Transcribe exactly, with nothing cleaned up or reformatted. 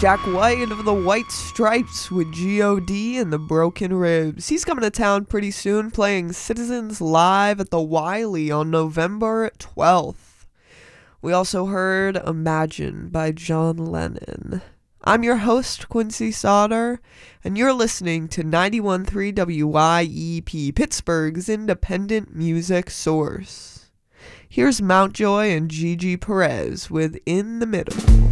Jack White of the White Stripes with G O D and the Broken Ribs. He's coming to town pretty soon, playing Citizens Live at the Wiley on November twelfth. We also heard Imagine by John Lennon. I'm your host, Quincy Sauter, and you're listening to ninety-one point three W Y E P, Pittsburgh's independent music source. Here's Mountjoy and Gigi Perez with In the Middle.